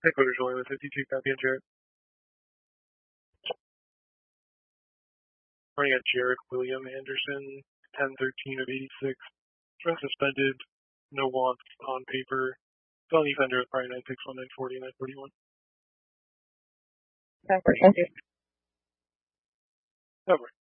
Headquarters only with 52, copy on Jarrett. Running at Jarrett William Anderson, 1013 of 86. Run suspended, no wants on paper. Felony offender with prior 961, 940, 941. Thank you. Over.